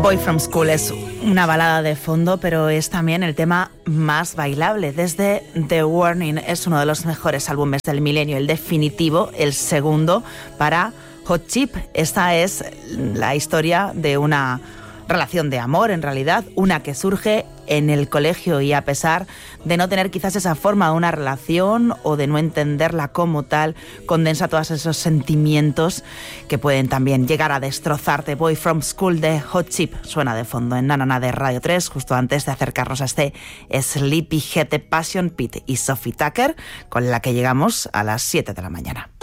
Boy from School es una balada de fondo, pero es también el tema más bailable. Desde The Warning es uno de los mejores álbumes del milenio, el definitivo, el segundo para Hot Chip. Esta es la historia de una relación de amor, en realidad, una que surge en el colegio y a pesar de no tener quizás esa forma de una relación o de no entenderla como tal, condensa todos esos sentimientos que pueden también llegar a destrozarte. Boy from School de Hot Chip suena de fondo en Nanana de Radio 3, justo antes de acercarnos a este Sleepyhead de Passion Pit y Sophie Tucker, con la que llegamos a las 7 de la mañana.